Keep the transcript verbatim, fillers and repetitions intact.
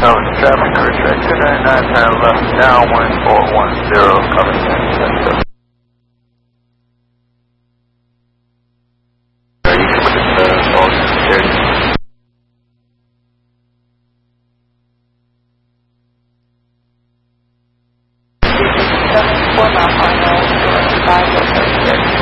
Oh, traffic crew track two ninety-nine, turn left now, one four one zero, coming in. Are you good with the all security? seven four mile final, five oh six.